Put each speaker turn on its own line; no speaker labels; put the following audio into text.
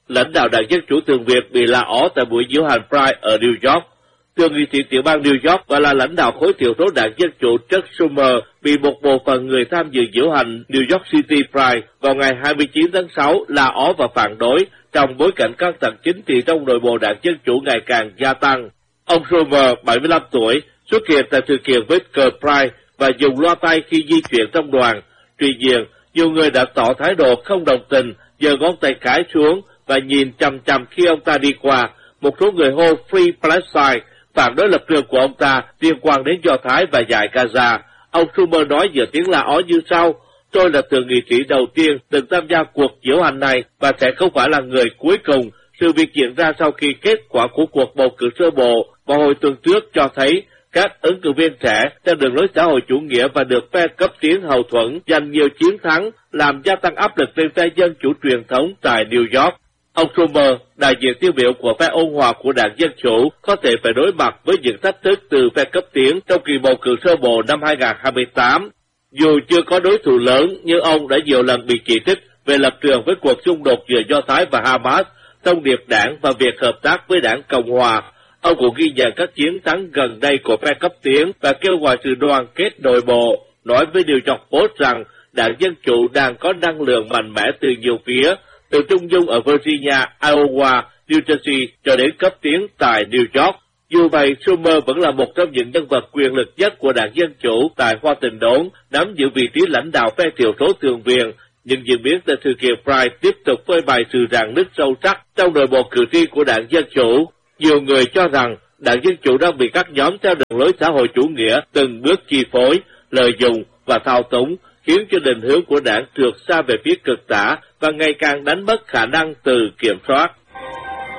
Lãnh đạo Đảng Dân Chủ Thường Việt bị la ó tại buổi diễu hành Pride ở New York. Thượng nghị sĩ tiểu bang New York và là lãnh đạo khối thiểu số Đảng Dân Chủ Chuck Schumer bị một bộ phận người tham dự diễu hành New York City Pride vào ngày 29 tháng 6 la ó và phản đối trong bối cảnh căng thẳng chính trị trong nội bộ Đảng Dân Chủ ngày càng gia tăng. Ông Schumer, 75 tuổi, xuất hiện tại sự kiện với cờ Pride và dùng loa tay khi di chuyển trong đoàn. Tuy nhiên, nhiều người đã tỏ thái độ không đồng tình, giơ ngón tay cái xuống và nhìn chằm chằm khi ông ta đi qua. Một số người hô Free Palestine, phản đối lập trường của ông ta liên quan đến Do Thái và Dải Gaza. Ông Schumer nói giữa tiếng la ó như sau: "Tôi là thượng nghị sĩ đầu tiên từng tham gia cuộc diễu hành này và sẽ không phải là người cuối cùng." Sự việc diễn ra sau khi kết quả của cuộc bầu cử sơ bộ vào hồi tuần trước cho thấy các ứng cử viên trẻ theo đường lối xã hội chủ nghĩa và được phe cấp tiến hậu thuẫn giành nhiều chiến thắng, làm gia tăng áp lực lên phe dân chủ truyền thống tại New York. Ông Schumer, đại diện tiêu biểu của phe ôn hòa của Đảng Dân Chủ, có thể phải đối mặt với những thách thức từ phe cấp tiến trong kỳ bầu cử sơ bộ năm 2028. Dù chưa có đối thủ lớn, nhưng ông đã nhiều lần bị chỉ trích về lập trường với cuộc xung đột giữa Do Thái và Hamas, thông điệp đảng và việc hợp tác với đảng Cộng hòa. Ông cũng ghi nhận các chiến thắng gần đây của phe cấp tiến và kêu gọi sự đoàn kết nội bộ, nói với New York Post rằng Đảng Dân Chủ đang có năng lượng mạnh mẽ từ nhiều phía, từ Trung Dung ở Virginia, Iowa, New Jersey cho đến cấp tiến tại New York. Dù vậy, Schumer vẫn là một trong những nhân vật quyền lực nhất của Đảng Dân Chủ tại Hoa Tình đốn, nắm giữ vị trí lãnh đạo phe thiểu số Thượng viện. Nhưng diễn biến tại sự kiện Pride tiếp tục phơi bày sự rạn nứt sâu sắc trong nội bộ cử tri của Đảng Dân Chủ. Nhiều người cho rằng Đảng Dân Chủ đang bị các nhóm theo đường lối xã hội chủ nghĩa từng bước chi phối, lợi dụng và thao túng, khiến cho định hướng của đảng trượt xa về phía cực tả và ngày càng đánh mất khả năng tự kiểm soát.